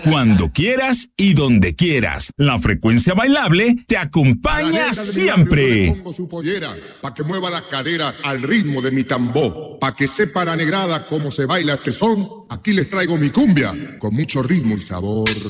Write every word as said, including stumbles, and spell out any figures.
cuando quieras y donde quieras. La Frecuencia Bailable te acompaña siempre. Le pongo su pollera pa' que mueva las caderas al ritmo de mi tambor. Pa' que sepa la negrada cómo se baila este son. Aquí les traigo mi cumbia con mucho ritmo y sabor.